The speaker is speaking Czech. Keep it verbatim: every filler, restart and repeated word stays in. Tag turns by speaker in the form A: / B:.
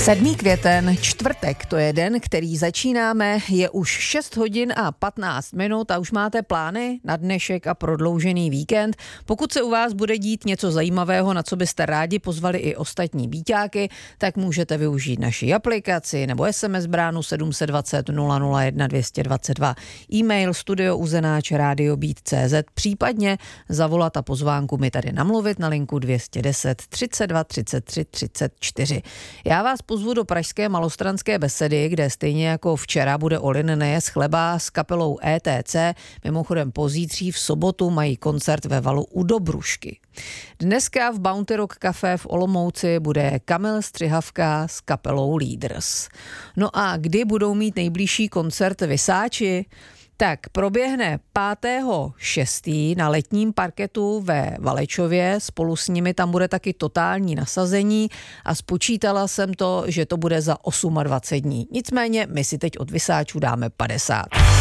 A: sedmý květen, čtvrtek, to je den, který začínáme, je už šest hodin a patnáct minut a už máte plány na dnešek a prodloužený víkend. Pokud se u vás bude dít něco zajímavého, na co byste rádi pozvali i ostatní bíťáky, tak můžete využít naši aplikaci nebo es em es bránu sedm set dvacet nula nula jedna dvě stě dvacet dva, e-mail studio uzenáč radio beat tečka cé zet, případně zavolat a pozvánku mi tady namluvit na linku dvě stě deset třicet dva třicet tři třicet čtyři. Já vás pozvu do pražské Malostranské besedy, kde stejně jako včera bude Olin nejes chleba s kapelou é té cé. Mimochodem pozítří v sobotu mají koncert ve Valu u Dobrušky. Dneska v Bounty Rock Café v Olomouci bude Kamil Střihavka s kapelou Leaders. No a kdy budou mít nejbližší koncert Vysáči? Tak proběhne pátého šestého na letním parketu ve Valečově, spolu s nimi tam bude taky totální nasazení a spočítala jsem to, že to bude za dvacet osm dní. Nicméně my si teď od Vysáčů dáme padesát.